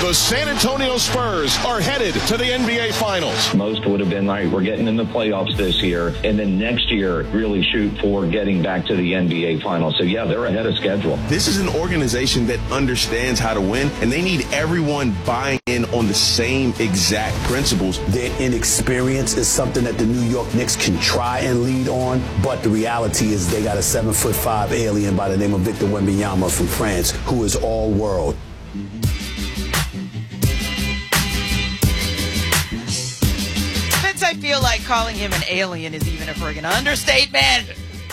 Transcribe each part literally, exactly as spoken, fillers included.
The San Antonio Spurs are headed to the N B A Finals. Most would have been, all right, we're getting in the playoffs this year, and then next year really shoot for getting back to the N B A Finals. So, yeah, they're ahead of schedule. This is an organization that understands how to win, and they need everyone buying in on the same exact principles. Their inexperience is something that the New York Knicks can try and lead on, but the reality is they got a seven foot five alien by the name of Victor Wembanyama from France, who is all world. I feel like calling him an alien is even a friggin' understatement.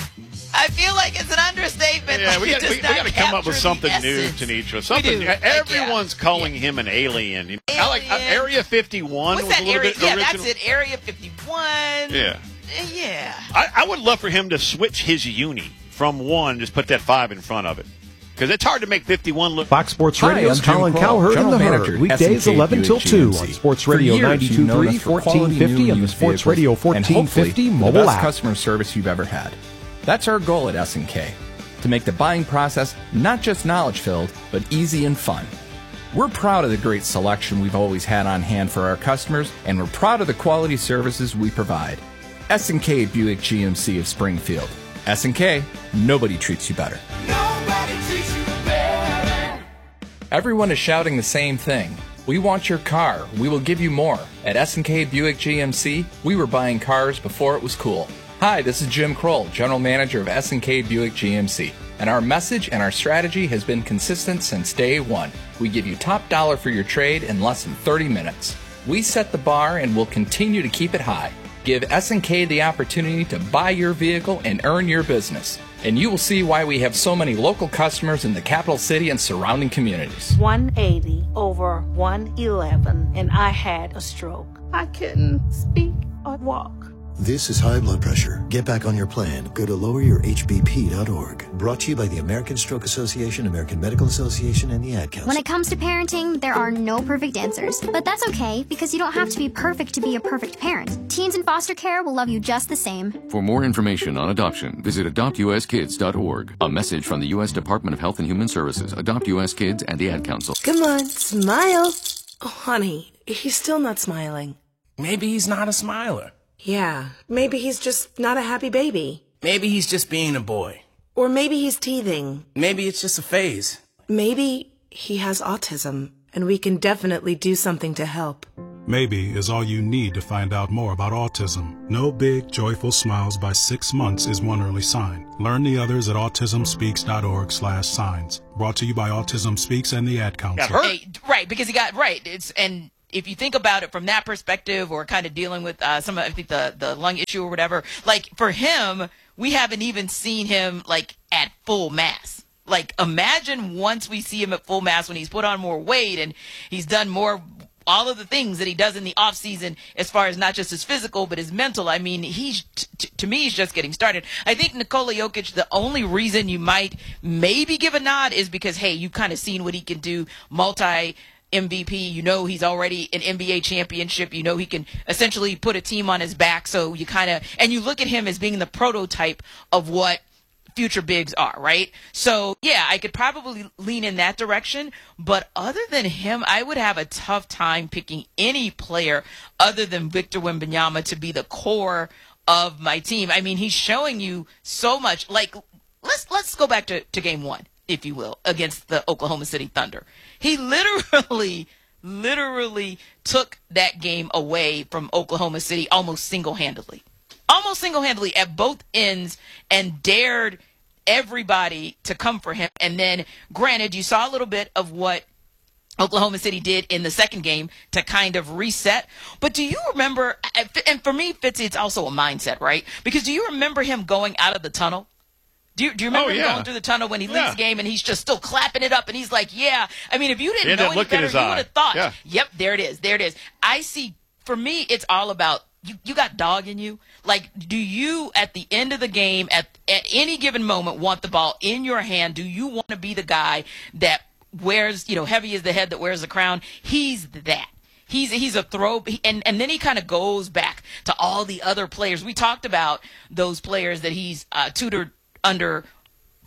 I feel like it's an understatement. Yeah, like we got we, we got to come up with something new, Tanisha. Something new. Everyone's like, yeah. calling yeah. him an alien. You know, alien. I like uh, Area fifty-one. What's was that a little area? bit yeah, original. that's it. Area fifty-one. Yeah. Yeah. I, I would love for him to switch his uni from one, just put that five in front of it. Because it's hard to make fifty-one look. Fox Sports Radio's Colin Cowherd in the Herd. Weekdays eleven till two on Sports Radio ninety-two point three, fourteen fifty, and the Sports Radio fourteen fifty mobile the best app. Customer service you've ever had. That's our goal at S and K, to make the buying process not just knowledge-filled, but easy and fun. We're proud of the great selection we've always had on hand for our customers, and we're proud of the quality services we provide. S and K Buick G M C of Springfield. S and K, nobody treats you better. Nobody treats you better. Everyone is shouting the same thing. We want your car. We will give you more. At S and K Buick G M C, we were buying cars before it was cool. Hi, this is Jim Kroll, General Manager of S and K Buick G M C. And our message and our strategy has been consistent since day one. We give you top dollar for your trade in less than thirty minutes. We set the bar and will continue to keep it high. Give S and K the opportunity to buy your vehicle and earn your business. And you will see why we have so many local customers in the capital city and surrounding communities. one eighty over one eleven, and I had a stroke. I couldn't speak or walk. This is high blood pressure. Get back on your plan. Go to lower your H B P dot org. Brought to you by the American Stroke Association, American Medical Association, and the Ad Council. When it comes to parenting, there are no perfect answers. But that's okay, because you don't have to be perfect to be a perfect parent. Teens in foster care will love you just the same. For more information on adoption, visit adopt U S kids dot org. A message from the U S Department of Health and Human Services, Adopt U S Kids, and the Ad Council. Come on, smile. Oh, honey, he's still not smiling. Maybe he's not a smiler. Yeah, maybe he's just not a happy baby. Maybe he's just being a boy. Or maybe he's teething. Maybe it's just a phase. Maybe he has autism, and we can definitely do something to help. Maybe is all you need to find out more about autism. No big, joyful smiles by six months is one early sign. Learn the others at autism speaks dot org slash signs. Brought to you by Autism Speaks and the Ad Council. Hey, right, because he got, right, it's, and... if you think about it from that perspective, or kind of dealing with uh, some of, I think, the, the lung issue or whatever, like, for him, we haven't even seen him, like, at full mass. Like, imagine once we see him at full mass when he's put on more weight and he's done more, all of the things that he does in the off season, as far as not just his physical, but his mental. I mean, he's, t- to me, he's just getting started. I think Nikola Jokic, the only reason you might maybe give a nod is because, hey, you've kind of seen what he can do, multi M V P, you know he's already an N B A championship, you know he can essentially put a team on his back, so you kind of, and you look at him as being the prototype of what future bigs are, right? So, yeah, I could probably lean in that direction, but other than him, I would have a tough time picking any player other than Victor Wembanyama to be the core of my team. I mean, he's showing you so much. Like, let's let's go back to, to game one, if you will, against the Oklahoma City Thunder. He literally, literally took that game away from Oklahoma City almost single-handedly. Almost single-handedly at both ends, and dared everybody to come for him. And then, granted, you saw a little bit of what Oklahoma City did in the second game to kind of reset. But do you remember, and for me, Fitzy, it's also a mindset, right? Because do you remember him going out of the tunnel? Do you, do you remember oh, him yeah. going through the tunnel when he yeah. leaves the game and he's just still clapping it up and he's like, yeah. I mean, if you didn't know any better, you would have thought, yeah. yep, there it is. There it is. I see, for me, it's all about, you, you got dog in you. Like, do you, at the end of the game, at, at any given moment, want the ball in your hand? Do you want to be the guy that wears, you know, heavy is the head that wears the crown? He's that. He's he's a throw, and, and then he kind of goes back to all the other players. We talked about those players that he's uh, tutored under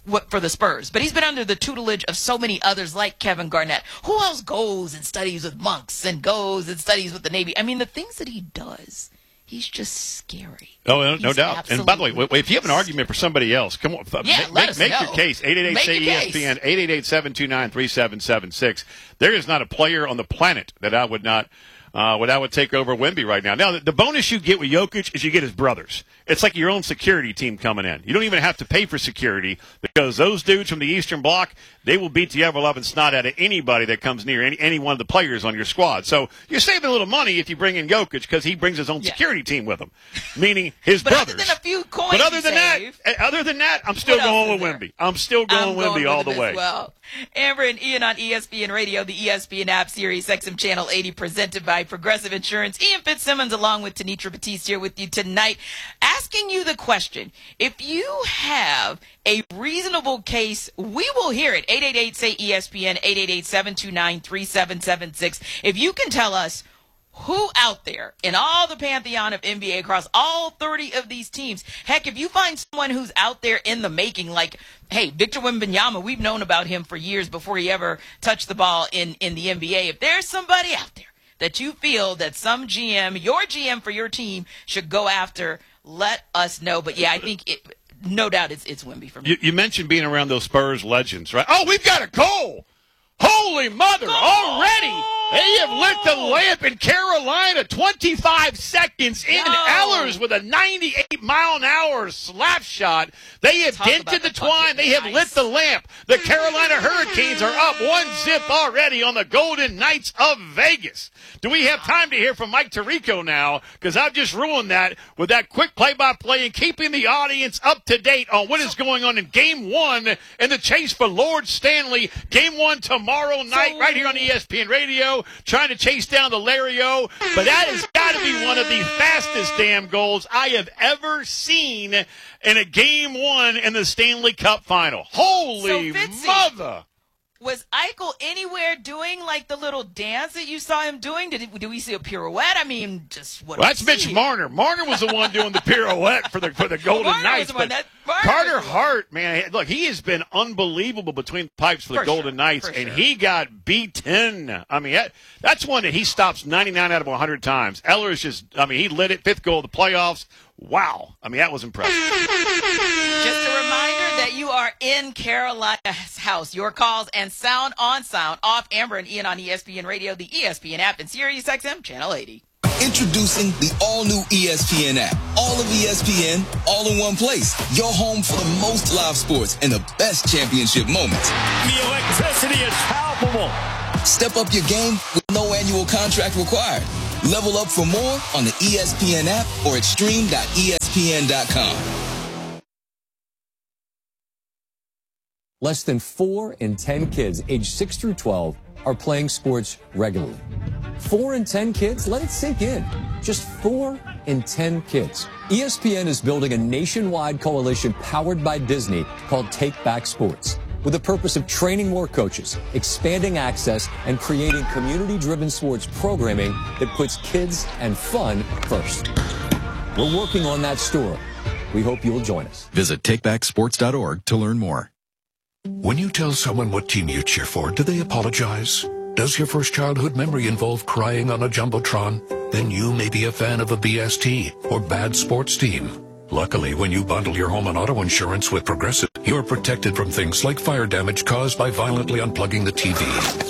what for the Spurs, but he's been under the tutelage of so many others like Kevin Garnett. Who else goes and studies with monks and goes and studies with the Navy? I mean, the things that he does, he's just scary. Oh, no, no he's doubt. And by the way, if you have an argument for somebody else, come on, yeah, make, let us make know. your case. eight eight eight say E S P N, eight eight eight, seven two nine, three seven seven six. There is not a player on the planet that I would not Uh, what I would take over Wemby right now. Now, the, the bonus you get with Jokic is you get his brothers. It's like your own security team coming in. You don't even have to pay for security because those dudes from the Eastern Bloc, they will beat the ever-loving snot out of anybody that comes near any, any one of the players on your squad. So you're saving a little money if you bring in Jokic because he brings his own yeah. security team with him, meaning his but brothers. Other than a few coins but other than save, that, other than that, I'm still going with there? Wemby. I'm still going with Wemby all the way. Well, Amber and Ian on E S P N Radio, the E S P N app, Sirius X M Channel eighty, presented by Progressive Insurance. Ian Fitzsimmons along with Tenitra Batiste here with you tonight, asking you the question. If you have a reasonable case, we will hear it. eight eight eight say E S P N, eight eight eight, seven two nine, three seven seven six. If you can tell us who out there in all the pantheon of N B A across all thirty of these teams, heck, if you find someone who's out there in the making, like, hey, Victor Wembanyama, we've known about him for years before he ever touched the ball in, in the N B A. If there's somebody out there that you feel that some G M, your G M for your team, should go after, let us know. But, yeah, I think, it, no doubt, it's it's Wemby for me. You, you mentioned being around those Spurs legends, right? Oh, we've got a goal. Holy mother, already they have lit the lamp in Carolina. twenty-five seconds in. No. Ellers with a ninety-eight mile an hour slap shot. They have Talk dented the, the twine. They have nice. lit the lamp. The Carolina Hurricanes are up one zip already on the Golden Knights of Vegas. Do we have time to hear from Mike Tirico now? Because I've just ruined that with that quick play-by-play and keeping the audience up to date on what is going on in Game One in the chase for Lord Stanley. Game One tomorrow night, right here on E S P N Radio, trying to chase down the Lario. But that has got to be one of the fastest damn goals I have ever seen in a Game One in the Stanley Cup Final. Holy so Fitzy, mother! Was Eichel anywhere doing like the little dance that you saw him doing? Did it, do we see a pirouette? I mean, just what? Well, that's Mitch see? Marner. Marner was the one doing the pirouette for the for the Golden Marner Knights. Was the one but that, Carter Hart, man, look, he has been unbelievable between the pipes for the for Golden sure, Knights, and sure. he got beaten. I mean, that, that's one that he stops ninety-nine out of one hundred times. Ellers just, I mean, he lit it, fifth goal of the playoffs. Wow. I mean, that was impressive. Just a reminder that you are in Carolina's house. Your calls and sound on, sound off. Amber and Ian on E S P N Radio, the E S P N app, and Sirius X M Channel eighty. Introducing the all-new E S P N app. All of E S P N, all in one place. Your home for the most live sports and the best championship moments. The electricity is palpable. Step up your game with no annual contract required. Level up for more on the E S P N app or at stream dot E S P N dot com. Less than four in ten kids aged six through twelve are playing sports regularly. Four in ten kids? Let it sink in. Just four in ten kids. E S P N is building a nationwide coalition powered by Disney called Take Back Sports, with the purpose of training more coaches, expanding access, and creating community-driven sports programming that puts kids and fun first. We're working on that story. We hope you'll join us. Visit take back sports dot org to learn more. When you tell someone what team you cheer for, do they apologize? Does your first childhood memory involve crying on a Jumbotron? Then you may be a fan of a B S T or bad sports team. Luckily, when you bundle your home and auto insurance with Progressive, you're protected from things like fire damage caused by violently unplugging the T V.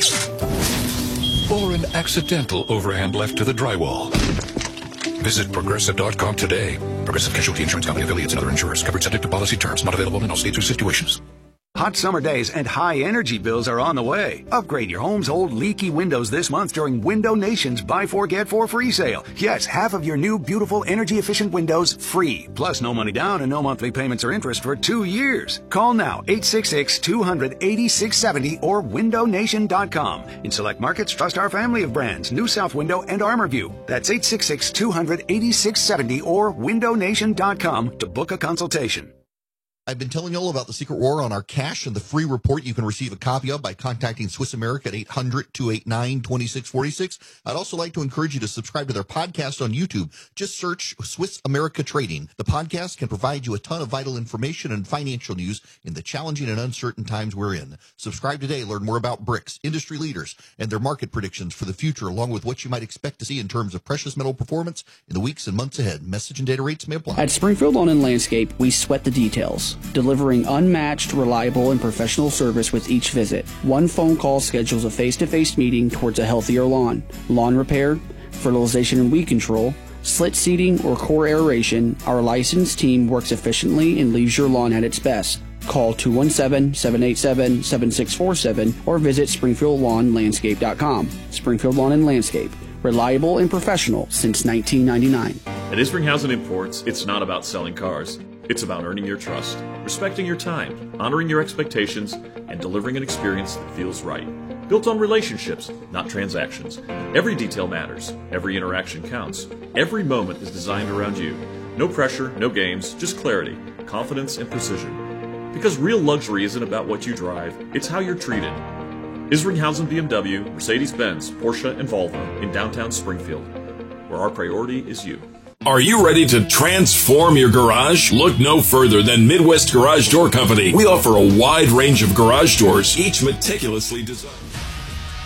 Or an accidental overhand left to the drywall. Visit Progressive dot com today. Progressive Casualty Insurance Company affiliates and other insurers. Covered subject to policy terms. Not available in all states or situations. Hot summer days and high energy bills are on the way. Upgrade your home's old leaky windows this month during Window Nation's Buy Four Get Four free sale. Yes, half of your new beautiful energy efficient windows free. Plus no money down and no monthly payments or interest for two years. Call now eight six six, two hundred, eighty-six seventy or window nation dot com. In select markets, trust our family of brands, New South Window and ArmorView. That's eight six six, two hundred, eighty-six seventy or window nation dot com to book a consultation. I've been telling you all about the secret war on our cash and the free report you can receive a copy of by contacting Swiss America at eight hundred, two eight nine, two six four six. I'd also like to encourage you to subscribe to their podcast on YouTube. Just search Swiss America Trading. The podcast can provide you a ton of vital information and financial news in the challenging and uncertain times we're in. Subscribe today. Learn more about bricks, industry leaders, and their market predictions for the future, along with what you might expect to see in terms of precious metal performance in the weeks and months ahead. Message and data rates may apply. At Springfield Lawn and Landscape, we sweat the details, delivering unmatched, reliable, and professional service with each visit. One phone call schedules a face-to-face meeting towards a healthier lawn. Lawn repair, fertilization and weed control, slit seeding, or core aeration, our licensed team works efficiently and leaves your lawn at its best. Call two one seven, seven eight seven, seven six four seven or visit springfield lawn landscape dot com. Springfield Lawn and Landscape, reliable and professional since nineteen ninety-nine. At Isringhausen Imports, it's not about selling cars. It's about earning your trust, respecting your time, honoring your expectations, and delivering an experience that feels right. Built on relationships, not transactions. Every detail matters. Every interaction counts. Every moment is designed around you. No pressure, no games, just clarity, confidence, and precision. Because real luxury isn't about what you drive, it's how you're treated. Isringhausen B M W, Mercedes-Benz, Porsche, and Volvo in downtown Springfield, where our priority is you. Are you ready to transform your garage? Look no further than Midwest Garage Door Company. We offer a wide range of garage doors, each meticulously designed.